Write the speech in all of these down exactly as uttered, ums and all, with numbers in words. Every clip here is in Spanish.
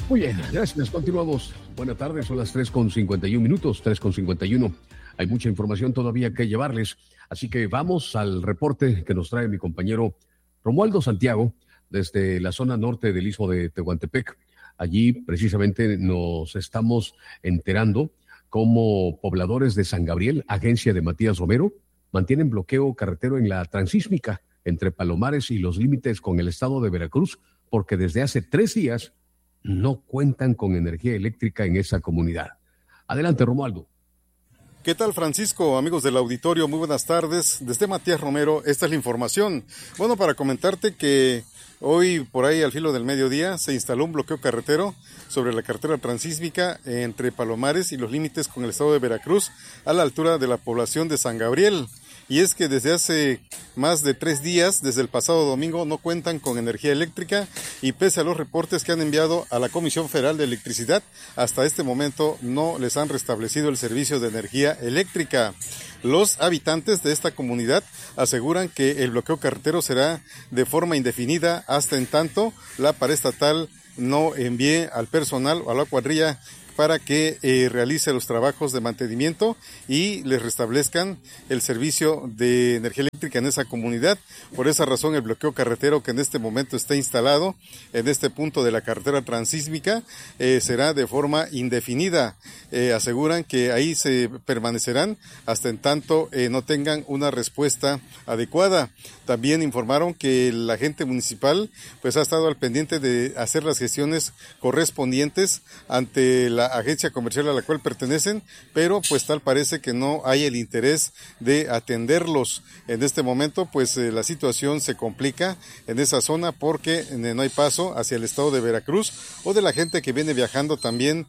Muy bien, gracias. Continuamos. Buenas tardes, son las tres con cincuenta y uno minutos, tres con cincuenta y uno. Hay mucha información todavía que llevarles, así que vamos al reporte que nos trae mi compañero Romualdo Santiago desde la zona norte del Istmo de Tehuantepec. Allí precisamente nos estamos enterando cómo pobladores de San Gabriel, agencia de Matías Romero, mantienen bloqueo carretero en la transísmica entre Palomares y los límites con el estado de Veracruz, porque desde hace tres días no cuentan con energía eléctrica en esa comunidad. Adelante, Romualdo. ¿Qué tal, Francisco? Amigos del auditorio, muy buenas tardes. Desde Matías Romero, esta es la información. Bueno, para comentarte que hoy, por ahí al filo del mediodía, se instaló un bloqueo carretero sobre la carretera transísmica entre Palomares y los límites con el estado de Veracruz, a la altura de la población de San Gabriel. Y es que desde hace más de tres días, desde el pasado domingo, no cuentan con energía eléctrica y pese a los reportes que han enviado a la Comisión Federal de Electricidad, hasta este momento no les han restablecido el servicio de energía eléctrica. Los habitantes de esta comunidad aseguran que el bloqueo carretero será de forma indefinida hasta en tanto la paraestatal no envíe al personal o a la cuadrilla para que eh, realice los trabajos de mantenimiento y les restablezcan el servicio de energía eléctrica en esa comunidad. Por esa razón, el bloqueo carretero que en este momento está instalado en este punto de la carretera transísmica eh, será de forma indefinida. Eh, aseguran que ahí se permanecerán hasta en tanto eh, no tengan una respuesta adecuada. También informaron que el agente municipal pues ha estado al pendiente de hacer las gestiones correspondientes ante la agencia comercial a la cual pertenecen, pero pues tal parece que no hay el interés de atenderlos. En este momento pues eh, la situación se complica en esa zona porque eh, no hay paso hacia el estado de Veracruz o de la gente que viene viajando también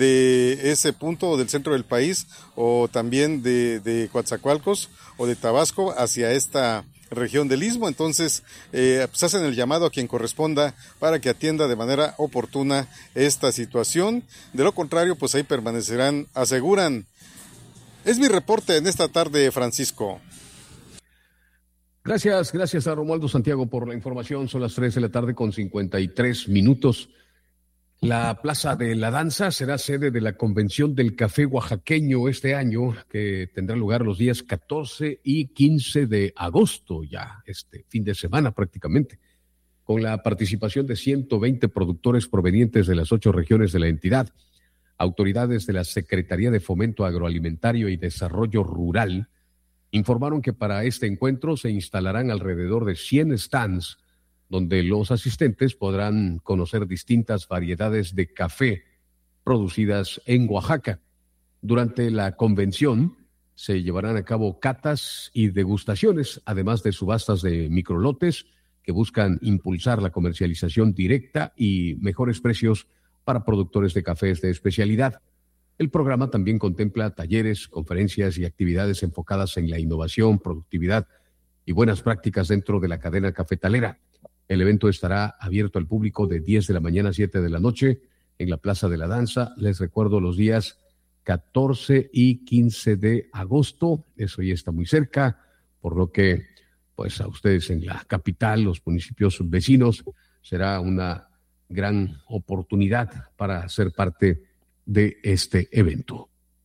de ese punto o del centro del país o también de, de Coatzacoalcos o de Tabasco hacia esta región del Istmo. Entonces eh, pues hacen el llamado a quien corresponda para que atienda de manera oportuna esta situación. De lo contrario, pues ahí permanecerán, aseguran. Es mi reporte en esta tarde, Francisco. Gracias, gracias a Romualdo Santiago por la información. Son las tres de la tarde con cincuenta y tres minutos. La Plaza de la Danza será sede de la Convención del Café Oaxaqueño este año, que tendrá lugar los días catorce y quince de agosto, ya este fin de semana prácticamente, con la participación de ciento veinte productores provenientes de las ocho regiones de la entidad. Autoridades de la Secretaría de Fomento Agroalimentario y Desarrollo Rural informaron que para este encuentro se instalarán alrededor de cien stands donde los asistentes podrán conocer distintas variedades de café producidas en Oaxaca. Durante la convención se llevarán a cabo catas y degustaciones, además de subastas de microlotes que buscan impulsar la comercialización directa y mejores precios para productores de cafés de especialidad. El programa también contempla talleres, conferencias y actividades enfocadas en la innovación, productividad y buenas prácticas dentro de la cadena cafetalera. El evento estará abierto al público de diez de la mañana a siete de la noche en la Plaza de la Danza. Les recuerdo los días catorce y quince de agosto. Eso ya está muy cerca, por lo que pues a ustedes en la capital, los municipios vecinos, será una gran oportunidad para ser parte de este evento.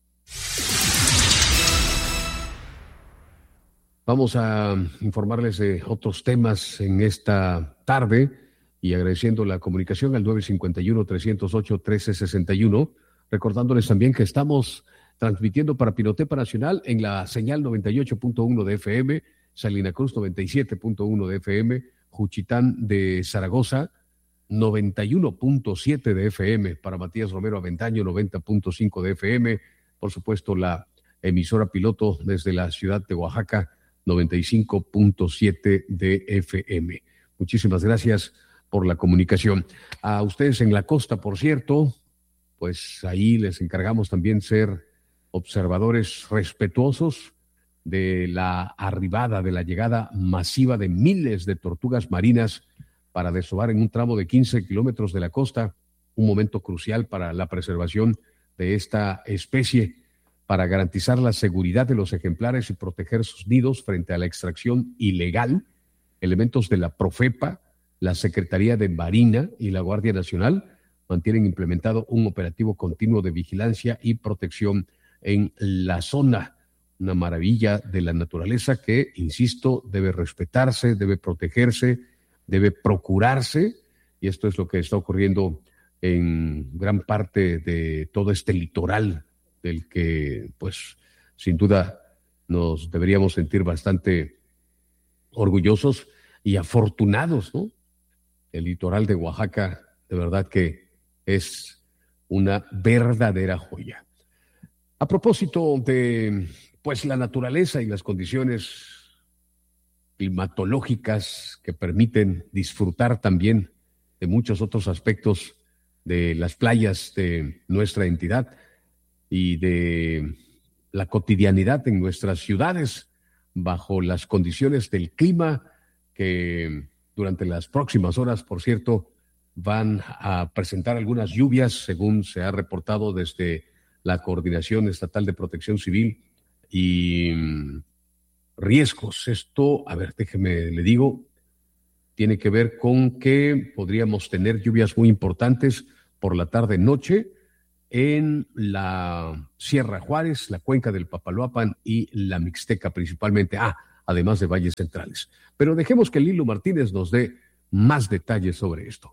Vamos a informarles de otros temas en esta tarde y agradeciendo la comunicación al nueve cinco uno, tres cero ocho, uno tres seis uno, recordándoles también que estamos transmitiendo para Pinotepa Nacional en la señal noventa y ocho punto uno de F M, Salina Cruz noventa y siete punto uno de F M, Juchitán de Zaragoza noventa y uno punto siete de F M, para Matías Romero Aventaño noventa punto cinco de F M, por supuesto la emisora piloto desde la ciudad de Oaxaca noventa y cinco punto siete de F M. Muchísimas gracias por la comunicación. A ustedes en la costa, por cierto, pues ahí les encargamos también ser observadores respetuosos de la arribada, de la llegada masiva de miles de tortugas marinas para desovar en un tramo de quince kilómetros de la costa, un momento crucial para la preservación de esta especie, para garantizar la seguridad de los ejemplares y proteger sus nidos frente a la extracción ilegal. Elementos de la Profepa, la Secretaría de Marina y la Guardia Nacional mantienen implementado un operativo continuo de vigilancia y protección en la zona. Una maravilla de la naturaleza que, insisto, debe respetarse, debe protegerse, debe procurarse, y esto es lo que está ocurriendo en gran parte de todo este litoral del que, pues, sin duda nos deberíamos sentir bastante orgullosos y afortunados, ¿no? El litoral de Oaxaca, de verdad que es una verdadera joya. A propósito de, pues, la naturaleza y las condiciones climatológicas que permiten disfrutar también de muchos otros aspectos de las playas de nuestra entidad y de la cotidianidad en nuestras ciudades bajo las condiciones del clima que durante las próximas horas, por cierto, van a presentar algunas lluvias, según se ha reportado desde la Coordinación Estatal de Protección Civil y riesgos. Esto, a ver, déjeme le digo, tiene que ver con que podríamos tener lluvias muy importantes por la tarde-noche en la Sierra Juárez, la cuenca del Papaloapan y la Mixteca principalmente, ah, además de valles centrales. Pero dejemos que Lilo Martínez nos dé más detalles sobre esto.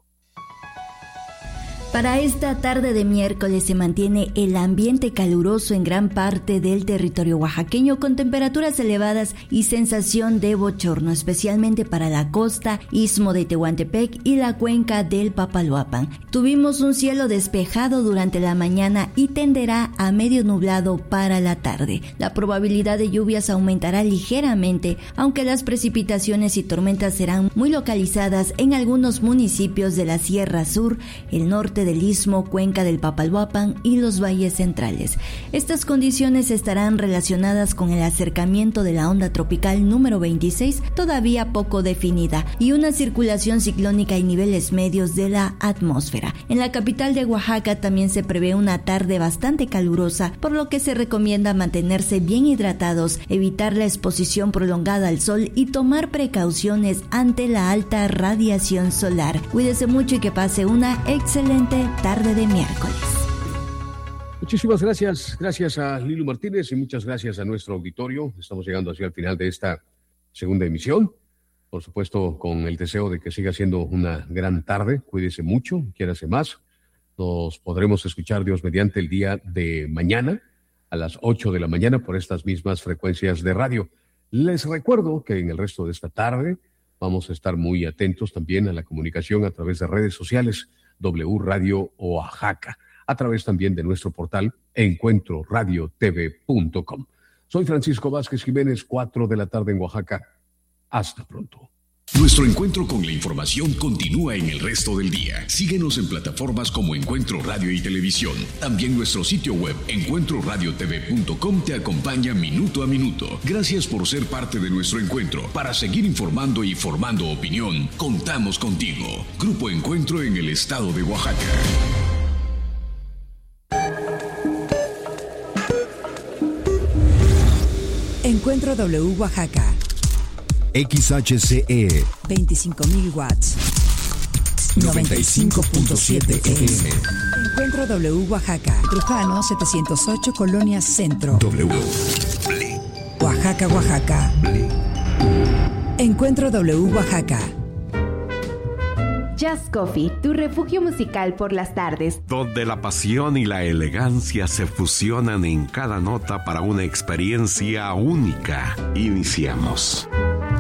Para esta tarde de miércoles se mantiene el ambiente caluroso en gran parte del territorio oaxaqueño con temperaturas elevadas y sensación de bochorno, especialmente para la costa, Istmo de Tehuantepec y la cuenca del Papaloapan. Tuvimos un cielo despejado durante la mañana y tenderá a medio nublado para la tarde. La probabilidad de lluvias aumentará ligeramente, aunque las precipitaciones y tormentas serán muy localizadas en algunos municipios de la Sierra Sur, el norte del Istmo, cuenca del Papaloapan y los valles centrales. Estas condiciones estarán relacionadas con el acercamiento de la onda tropical número veintiséis, todavía poco definida, y una circulación ciclónica en niveles medios de la atmósfera. En la capital de Oaxaca también se prevé una tarde bastante calurosa, por lo que se recomienda mantenerse bien hidratados, evitar la exposición prolongada al sol y tomar precauciones ante la alta radiación solar. Cuídese mucho y que pase una excelente tarde de miércoles. Muchísimas gracias, gracias a Lilo Martínez y muchas gracias a nuestro auditorio. Estamos llegando hacia el final de esta segunda emisión, por supuesto con el deseo de que siga siendo una gran tarde. Cuídese mucho, quiérase más. Nos podremos escuchar, Dios mediante, el día de mañana a las ocho de la mañana por estas mismas frecuencias de radio. Les recuerdo que en el resto de esta tarde vamos a estar muy atentos también a la comunicación a través de redes sociales, W Radio Oaxaca, a través también de nuestro portal encuentro radio t v punto com. Soy Francisco Vázquez Jiménez, cuatro de la tarde en Oaxaca. Hasta pronto. Nuestro encuentro con la información continúa en el resto del día. Síguenos en plataformas como Encuentro Radio y Televisión. También nuestro sitio web encuentro radio t v punto com te acompaña minuto a minuto. Gracias por ser parte de nuestro encuentro. Para seguir informando y formando opinión, contamos contigo. Grupo Encuentro en el estado de Oaxaca. Encuentro W Oaxaca. X H C E veinticinco mil watts. noventa y cinco punto siete F M. Encuentro W Oaxaca. Trujano setecientos ocho, Colonia Centro. W. Oaxaca, Oaxaca. Encuentro W Oaxaca. Jazz Coffee, tu refugio musical por las tardes. Donde la pasión y la elegancia se fusionan en cada nota para una experiencia única. Iniciamos.